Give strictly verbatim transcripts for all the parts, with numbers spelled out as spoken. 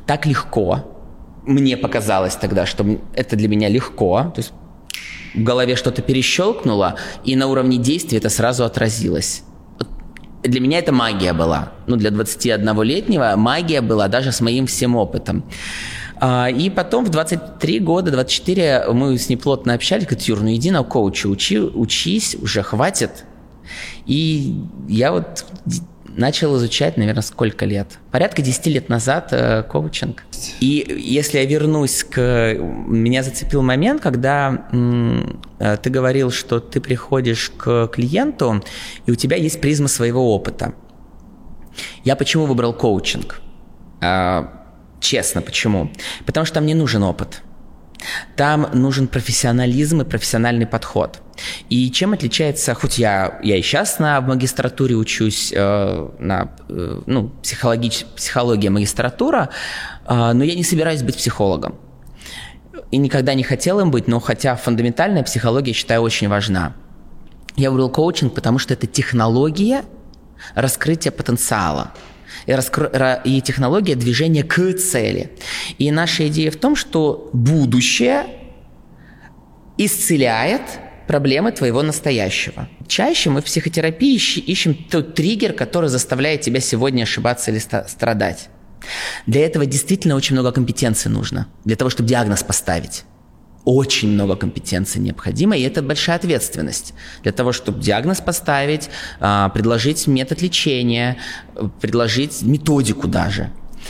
так легко. Мне показалось тогда, что это для меня легко. То есть в голове что-то перещелкнуло, и на уровне действия это сразу отразилось. Для меня это магия была. Ну, для двадцатиоднолетнего магия была даже с моим всем опытом. И потом в двадцать три года, двадцать четыре мы с ней плотно общались. Говорит: Юр, ну иди на коуча, учи, учись, уже хватит. И я вот начал изучать, наверное, сколько лет? Порядка десять лет назад э, коучинг. И если я вернусь к... Меня зацепил момент, когда м, э, ты говорил, что ты приходишь к клиенту, и у тебя есть призма своего опыта. Я почему выбрал коучинг? Э, честно, почему? Потому что там не нужен опыт. Там нужен профессионализм и профессиональный подход. И чем отличается, хоть я, я и сейчас на, в магистратуре учусь, э, на э, ну, психологич, психология магистратура, э, но я не собираюсь быть психологом. И никогда не хотел им быть, но хотя фундаментальная психология, считаю, очень важна. Я выбрал коучинг, потому что это технология раскрытия потенциала. И, раскро... и технология движения к цели. И наша идея в том, что будущее исцеляет проблемы твоего настоящего. Чаще мы в психотерапии ищем тот триггер, который заставляет тебя сегодня ошибаться или страдать. Для этого действительно очень много компетенций нужно, для того, чтобы диагноз поставить. Очень много компетенций необходимо, и это большая ответственность для того, чтобы диагноз поставить, предложить метод лечения, предложить методику даже.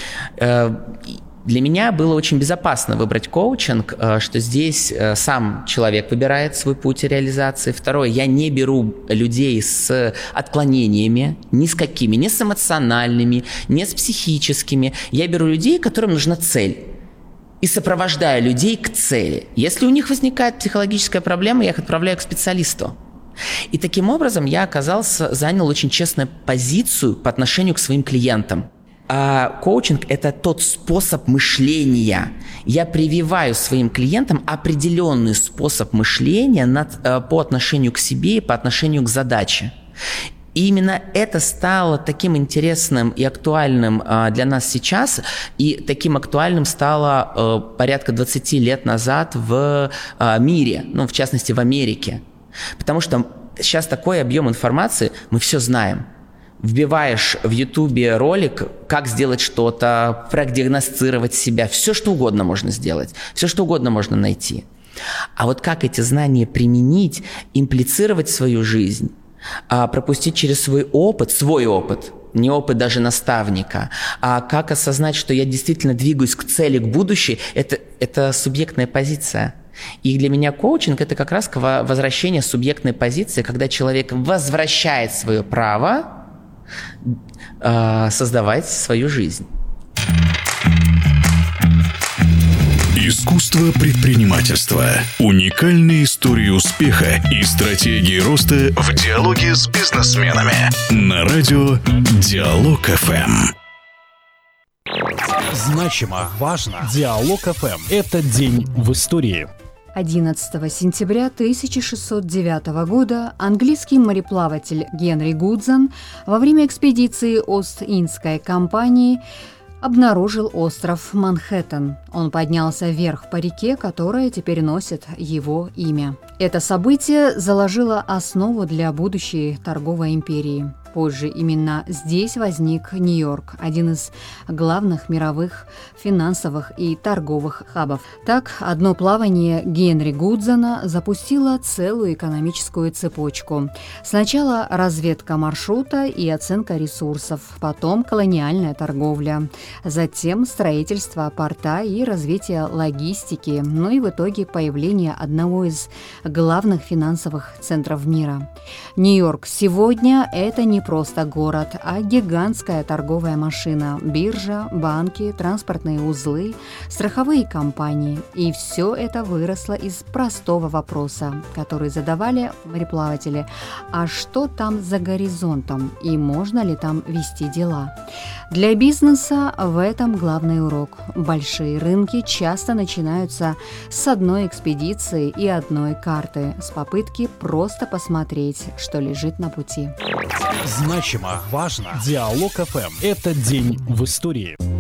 Для меня было очень безопасно выбрать коучинг, что здесь сам человек выбирает свой путь реализации. Второе, я не беру людей с отклонениями, ни с какими, ни с эмоциональными, ни с психическими. Я беру людей, которым нужна цель. И сопровождаю людей к цели. Если у них возникает психологическая проблема, я их отправляю к специалисту. И таким образом я оказался, занял очень честную позицию по отношению к своим клиентам. А коучинг – это тот способ мышления. Я прививаю своим клиентам определенный способ мышления над, по отношению к себе и по отношению к задаче. И именно это стало таким интересным и актуальным а, для нас сейчас, и таким актуальным стало а, порядка двадцать лет назад в а, мире, ну, в частности, в Америке. Потому что сейчас такой объем информации, мы все знаем. Вбиваешь в Ютубе ролик, как сделать что-то, продиагностировать себя, все что угодно можно сделать, все что угодно можно найти. А вот как эти знания применить, имплицировать в свою жизнь, пропустить через свой опыт, свой опыт, не опыт даже наставника, а как осознать, что я действительно двигаюсь к цели, к будущему, это, это субъектная позиция. И для меня коучинг – это как раз возвращение субъектной позиции, когда человек возвращает свое право э, создавать свою жизнь. Искусство предпринимательства. Уникальные истории успеха и стратегии роста в диалоге с бизнесменами. На радио Диалог эф эм. Значимо, важно. Диалог эф эм. Это день в истории. одиннадцатого сентября тысяча шестьсот девятого года английский мореплаватель Генри Гудзон во время экспедиции Ост-Индской компании обнаружил остров Манхэттен. Он поднялся вверх по реке, которая теперь носит его имя. Это событие заложило основу для будущей торговой империи. Позже именно здесь возник Нью-Йорк, один из главных мировых финансовых и торговых хабов. Так, одно плавание Генри Гудзона запустило целую экономическую цепочку. Сначала разведка маршрута и оценка ресурсов, потом колониальная торговля, затем строительство порта и развитие логистики, ну и в итоге появление одного из главных финансовых центров мира. Нью-Йорк сегодня – это не просто город, а гигантская торговая машина, биржа, банки, транспортные узлы, страховые компании. И все это выросло из простого вопроса, который задавали мореплаватели: а что там за горизонтом и можно ли там вести дела? Для бизнеса в этом главный урок. Большие рынки часто начинаются с одной экспедиции и одной карты, с попытки просто посмотреть, что лежит на пути. Значимо, важно. Диалог эф эм. Это день в истории.